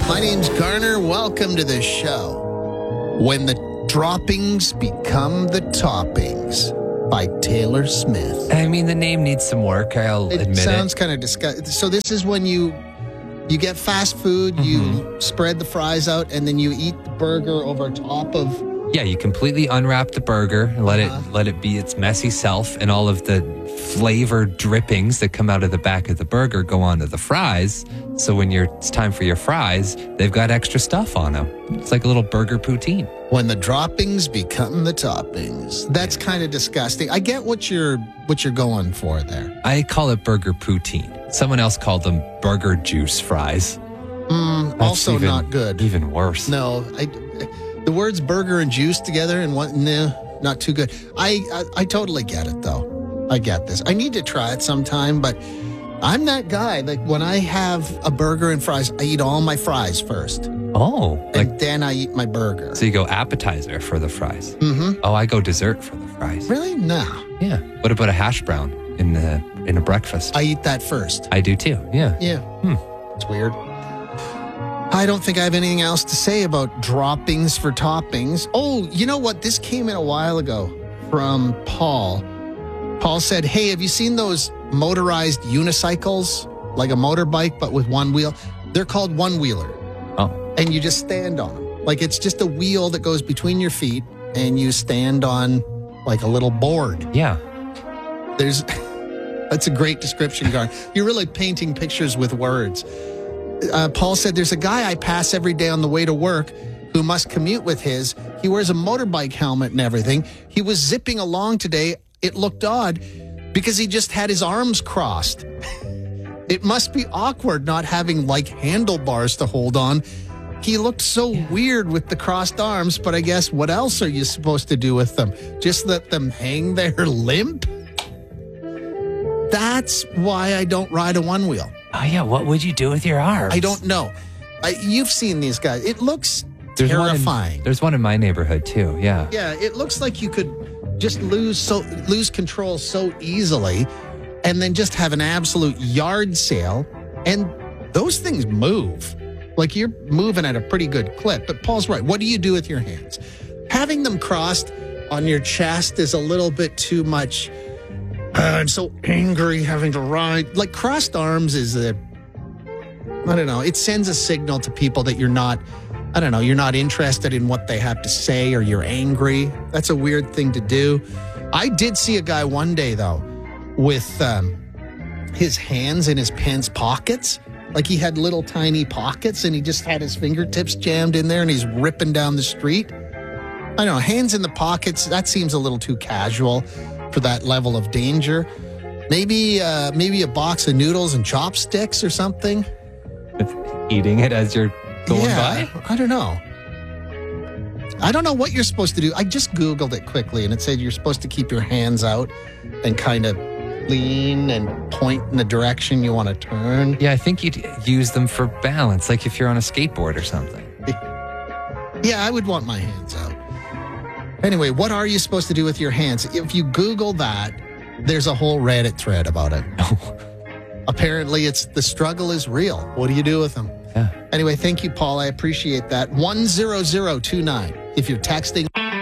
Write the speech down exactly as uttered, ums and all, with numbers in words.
My name's Garner. Welcome to the show. When the Droppings Become the Toppings by Taylor Smith. I mean, the name needs some work, I'll It admit sounds it. kind of disgusting. So this is when you you get fast food, you Mm-hmm. spread the fries out, and then you eat the burger over top of... Yeah, you completely unwrap the burger and let Uh-huh. it let it be its messy self, and all of the flavor drippings that come out of the back of the burger go onto the fries. So when you're it's time for your fries, they've got extra stuff on them. It's like a little burger poutine. When the droppings become the toppings. That's kind of disgusting. I get what you're what you're going for there. I call it burger poutine. Someone else called them burger juice fries. Mm, That's also even- not good. Even worse. No, I, the words burger and juice together and one, no, not too good. I, I I totally get it though. I get this. I need to try it sometime, but I'm that guy. Like when I have a burger and fries, I eat all my fries first, Oh, like and then I eat my burger. so you go appetizer for the fries. Mm-hmm. Oh, I go dessert for the fries. Really? No. Yeah. What about a hash brown in the in a breakfast? I eat that first. I do too. Yeah. Yeah. Hmm. It's weird. I don't think I have anything else to say about droppings for toppings. Oh, you know what? This came in a while ago from Paul. Paul said, hey, have you seen those motorized unicycles? Like a motorbike, but with one wheel? They're called one-wheeler. Oh. And you just stand on them. Like it's just a wheel that goes between your feet and you stand on like a little board. Yeah. There's, that's a great description, Gar. You're really painting pictures with words. Uh, Paul said, there's a guy I pass every day on the way to work who must commute with his. He wears a motorbike helmet and everything. He was zipping along today. It looked odd because he just had his arms crossed. It must be awkward not having like handlebars to hold on. He looked so weird with the crossed arms, but I guess what else are you supposed to do with them? Just let them hang there limp? That's why I don't ride a one wheel. Oh yeah. What would you do with your arms? I don't know. I, you've seen these guys. It looks There's terrifying. One in, there's one in my neighborhood too. Yeah. Yeah, it looks like you could just lose so lose control so easily, and then just have an absolute yard sale. And those things move. Like you're moving at a pretty good clip. But Paul's right. What do you do with your hands? Having them crossed on your chest is a little bit too much. Uh, I'm so angry having to ride. Like crossed arms is a, I don't know, it sends a signal to people that you're not, I don't know, you're not interested in what they have to say or you're angry. That's a weird thing to do. I did see a guy one day, though, with um, his hands in his pants pockets. Like he had little tiny pockets and he just had his fingertips jammed in there and he's ripping down the street. I don't know, hands in the pockets, that seems a little too casual for that level of danger. Maybe uh, maybe a box of noodles and chopsticks or something. Eating it as you're going yeah, by. I don't know. I don't know what you're supposed to do. I just Googled it quickly and it said you're supposed to keep your hands out and kind of lean and point in the direction you want to turn. Yeah, I think you'd use them for balance, like if you're on a skateboard or something. Yeah, I would want my hands out. Anyway, what are you supposed to do with your hands? If you Google that, there's a whole Reddit thread about it. Apparently, it's the struggle is real. What do you do with them? Yeah. Anyway, thank you, Paul. I appreciate that. one zero zero two nine. If you're texting...